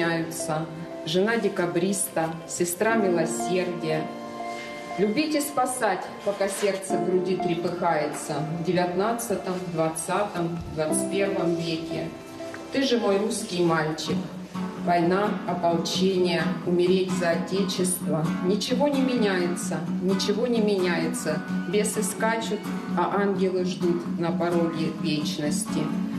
меняются. Жена декабриста, сестра милосердия. Любить и спасать, пока сердце в груди трепыхается. В 19, 20, 21 веке. Ты же мой русский мальчик. Война, ополчение, умереть за Отечество. Ничего не меняется, ничего не меняется. Бесы скачут, а ангелы ждут на пороге вечности.